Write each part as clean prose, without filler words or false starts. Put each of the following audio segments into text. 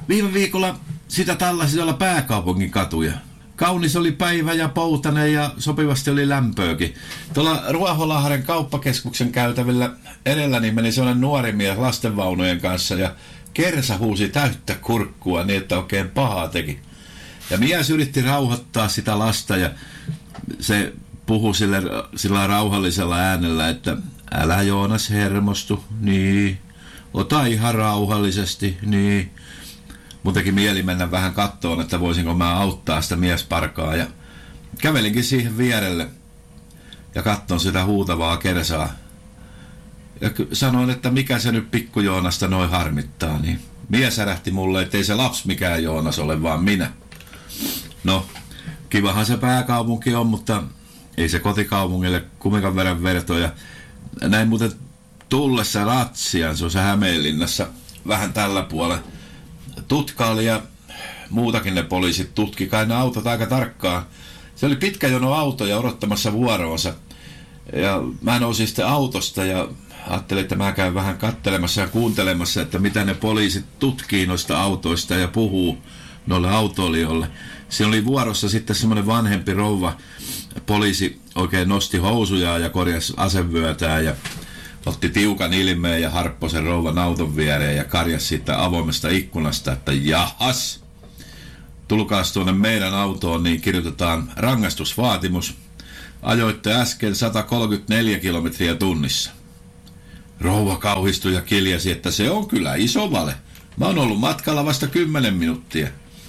Viime viikolla sitä tallasi tuolla pääkaupungin katuja. Kaunis oli päivä ja poutainen ja sopivasti oli lämpöäkin. Tuolla Ruoholahden kauppakeskuksen käytävillä edelläni meni sellainen nuori mies lastenvaunujen kanssa ja kersa huusi täyttä kurkkua niin, että oikein pahaa teki. Ja mies yritti rauhoittaa sitä lasta ja se puhui sillä rauhallisella äänellä, että älä Joonas hermostu, niin, ota ihan rauhallisesti, niin. Mun teki mieli mennä vähän kattoon, että voisinko mä auttaa sitä miesparkaa ja kävelinkin siihen vierelle ja katson sitä huutavaa kersaa. Ja sanoin, että mikä se nyt pikku Joonasta noin harmittaa, niin mies ärähti mulle, ettei se lapsi mikään Joonas ole, vaan minä. No, kivahan se pääkaupunki on, mutta ei se kotikaupungille kumminkaan verran vertoja. Näin muuten tullessa Ratsiaan, se on se Hämeenlinnassa, vähän tällä puolella. Tutkaili ja muutakin ne poliisit tutki kai ne autot aika tarkkaan. Se oli pitkä jono autoja odottamassa vuoroonsa. Ja mä nousin sitten autosta ja ajattelin, että mä käyn vähän kattelemassa ja kuuntelemassa, että mitä ne poliisit tutkii noista autoista ja puhuu noille autoilijoille. Siinä oli vuorossa sitten semmoinen vanhempi rouva. Poliisi oikein nosti housujaan ja korjasi asevyötään ja otti tiukan ilmeen ja harppoi sen rouvan auton viereen ja karjasi siitä avoimesta ikkunasta, että jahas, tulkaas tuonne meidän autoon, niin kirjoitetaan rangaistusvaatimus. Ajoitte äsken 134 kilometriä tunnissa. Rouva kauhistui ja kiljasi, että se on kyllä iso vale. Mä oon ollut matkalla vasta 10 minuuttia.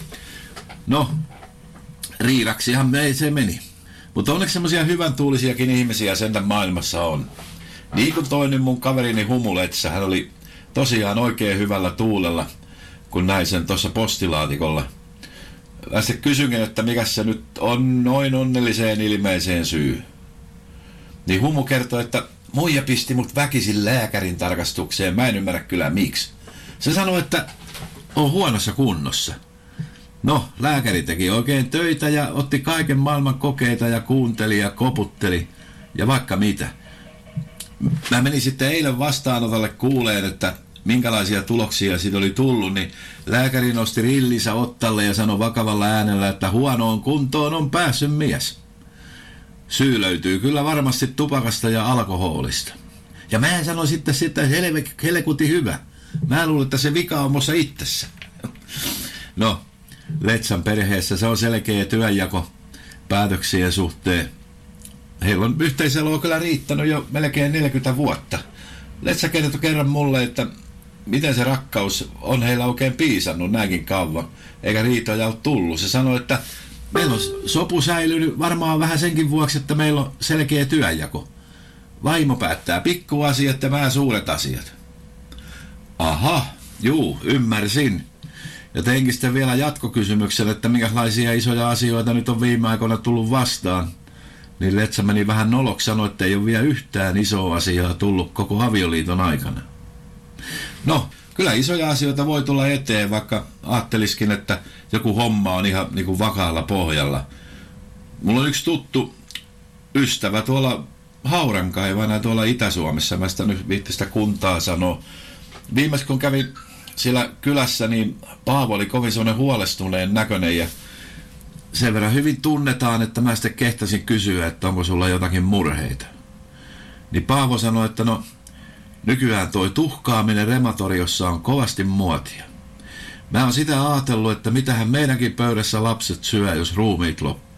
No, riidaksihan se meni. Mutta onneksi semmoisia hyvän tuulisiakin ihmisiä sentään maailmassa on. Niin kuin toinen mun kaverini Humuletsä, hän oli tosiaan oikein hyvällä tuulella, kun näin sen tuossa postilaatikolla. Mä sitten kysynkin, että mikä se nyt on noin onnelliseen ilmeiseen syy. Niin Humu kertoi, että muija pisti mut väkisin lääkärin tarkastukseen, mä en ymmärrä kyllä miksi. Se sanoi, että on huonossa kunnossa. No, lääkäri teki oikein töitä ja otti kaiken maailman kokeita ja kuunteli ja koputteli ja vaikka mitä. Mä menin sitten eilen vastaanotolle kuuleen, että minkälaisia tuloksia siitä oli tullut, niin lääkäri nosti rillinsä ottalle ja sanoi vakavalla äänellä, että huonoon kuntoon on päässyt mies. Syy löytyy kyllä varmasti tupakasta ja alkoholista. Ja mä sanoin sitten sitä, helkuti hyvä. Mä luulen, että se vika on musta itsessä. No, Letsän perheessä se on selkeä työnjako päätöksien suhteen. Heillä on yhteiseloa kyllä riittänyt jo melkein 40 vuotta. Letsä kertoi kerran mulle, että miten se rakkaus on heillä oikein piisannut näinkin kauan, eikä riitoja ole tullut. Se sanoi, että meillä on sopu säilynyt varmaan vähän senkin vuoksi, että meillä on selkeä työnjako. Vaimo päättää pikkuasiat ja mä suuret asiat. Aha, juu, ymmärsin. Ja teinkin sitten vielä jatkokysymyksen, että minkälaisia isoja asioita nyt on viime aikoina tullut vastaan. Niin Letsä meni vähän noloksi, sanoi, että ei ole vielä yhtään isoa asiaa tullut koko avioliiton aikana. No, kyllä isoja asioita voi tulla eteen, vaikka ajatteliskin, että joku homma on ihan niin kuin vakaalla pohjalla. Mulla on yksi tuttu ystävä tuolla Haurankaivana tuolla Itä-Suomessa. Mä sitä nyt viitti sitä kuntaa sanoa. Viimeis kun kävin siellä kylässä, niin Paavo oli kovin sellainen huolestuneen näköinen ja sen verran hyvin tunnetaan, että mä sitten kehtasin kysyä, että onko sulla jotakin murheita. Niin Paavo sanoi, että no nykyään toi tuhkaaminen rematoriossa on kovasti muotia. Mä oon sitä ajatellut, että mitähän meidänkin pöydässä lapset syö, jos ruumiit loppuu.